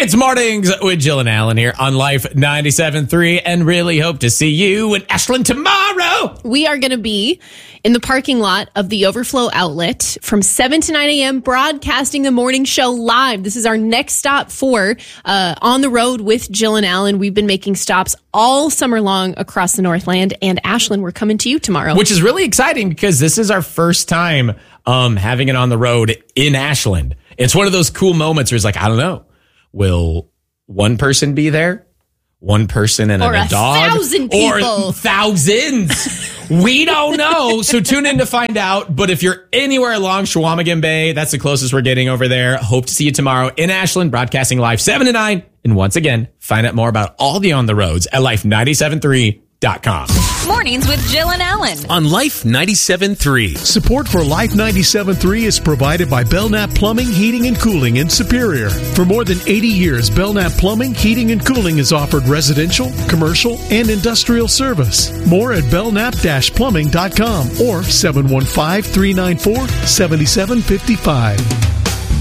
It's Mornings with Jill and Alan here on Life 97.3, and really hope to see you in Ashland tomorrow. We are going to be in the parking lot of the Overflow Outlet from 7 to 9 a.m. broadcasting the morning show live. This is our next stop for On the Road with Jill and Alan. We've been making stops all summer long across the Northland, and Ashland, we're coming to you tomorrow. Which is really exciting because this is our first time having it on the road in Ashland. It's one of those cool moments where it's like, I don't know. Will one person be there? One person and or a dog? 1,000 people. Or thousands. We don't know. So tune in to find out. But if you're anywhere along Chequamegon Bay, that's the closest we're getting over there. Hope to see you tomorrow in Ashland, broadcasting live 7 to 9. And once again, find out more about all the On the Roads at life973.com. Mornings with Jill and Alan on Life 97.3. Support for Life 97.3 is provided by Belknap Plumbing, Heating, and Cooling in Superior. For more than 80 years, Belknap Plumbing, Heating, and Cooling has offered residential, commercial, and industrial service. More at belknap-plumbing.com or 715-394-7755.